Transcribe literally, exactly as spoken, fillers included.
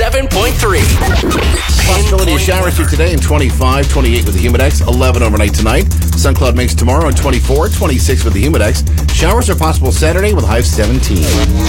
seven point three. Possibility of showers here today and twenty-five, twenty-eight with the Humidex, eleven overnight tonight. Sun cloud mix tomorrow and twenty-four, twenty-six with the Humidex. Showers are possible Saturday with a high of seventeen.